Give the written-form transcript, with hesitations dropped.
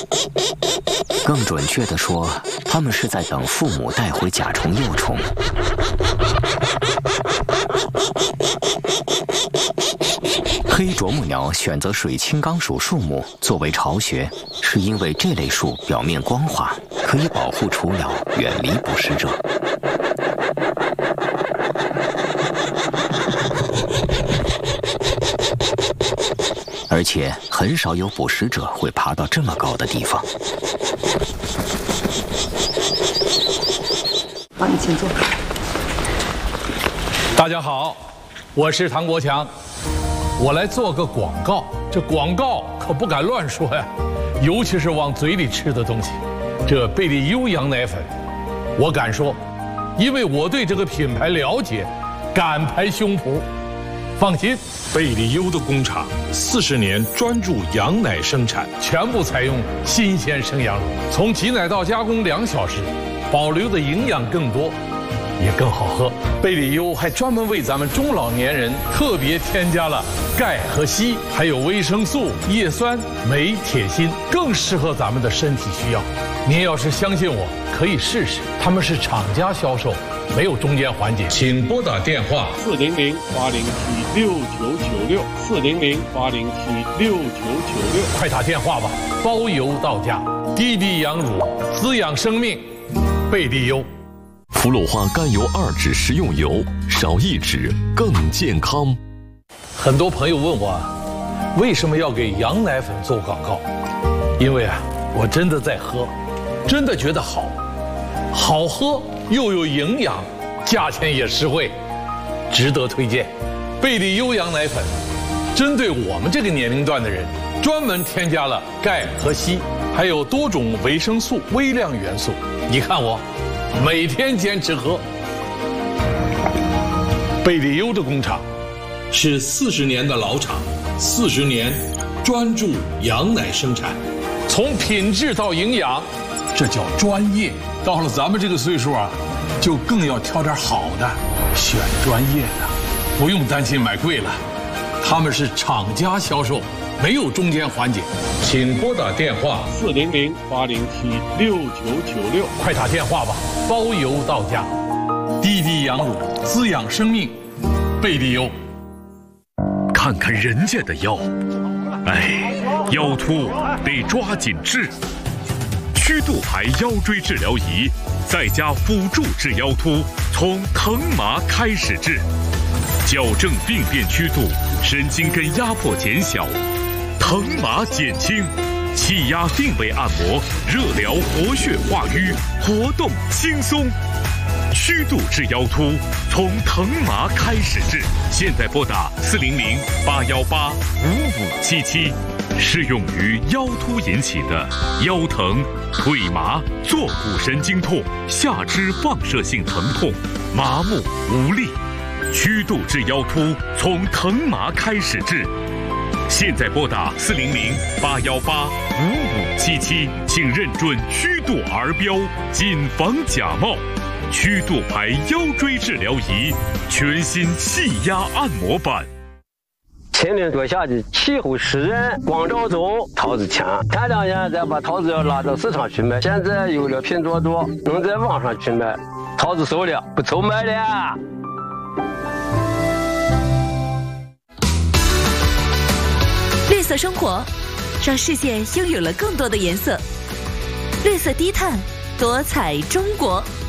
更准确地说，它们是在等父母带回甲虫幼虫。黑啄木鸟选择水青冈属树木作为巢穴，是因为这类树表面光滑，可以保护雏鸟远离捕食者。而且很少有捕食者会爬到这么高的地方。 往你前坐。 大家好，我是唐国强，我来做个广告。这广告可不敢乱说呀，尤其是往嘴里吃的东西。这贝利优羊奶粉，我敢说，因为我对这个品牌了解，敢拍胸脯。放心， 贝利优的工厂40年专注羊奶生产， 全部采用新鲜生羊乳，从挤奶到加工2小时，保留的营养更多，也更好喝。贝利优还专门为咱们中老年人特别添加了钙和硒，还有维生素、叶酸、镁、铁、锌，更适合咱们的身体需要。您要是相信我，可以试试，他们是厂家销售，没有中间环节。请拨打电话400-807-6996，400-807-6996，快打电话吧，包邮到家。低低羊乳，滋养生命，贝利优。 氟氯化甘油2酯食用油，少1酯更健康。 很多朋友问我，为什么要给羊奶粉做广告？因为我真的在喝，真的觉得好，好喝又有营养，价钱也实惠，值得推荐。贝利优羊奶粉，针对我们这个年龄段的人，专门添加了钙和硒，还有多种维生素、微量元素。你看我，每天坚持喝。贝利优的工厂是40年的老厂，40年专注羊奶生产，从品质到营养，这叫专业。到了咱们这个岁数就更要挑点好的，选专业的，不用担心买贵了。他们是厂家销售，没有中间环节。请拨打电话400-807-6996，快打电话吧，包邮到家。低低羊乳，滋养生命，贝利优。 看看人家的腰，腰突得抓紧治。曲度牌腰椎治疗仪，再加辅助治腰突，从疼麻开始治，矫正病变曲度，神经根压迫减小，疼麻减轻，气压定位按摩，热疗活血化瘀，活动轻松。曲度治腰突，从疼麻开始治。现在拨打400-818-5577，适用于腰突引起的腰疼、腿麻、坐骨神经痛、下肢放射性疼痛、麻木无力。曲度治腰突，从疼麻开始治。现在拨打400-818-5577，请认准曲度儿标，谨防假冒。曲度牌腰椎治疗仪，全新气压按摩版。 前年多下的气候湿润，光照中桃子强。前2年再把桃子要拉到市场去卖，现在有了拼多多，能在网上去卖，桃子熟了，不愁卖了。 绿色生活，让世界拥有了更多的颜色。绿色低碳，多彩中国。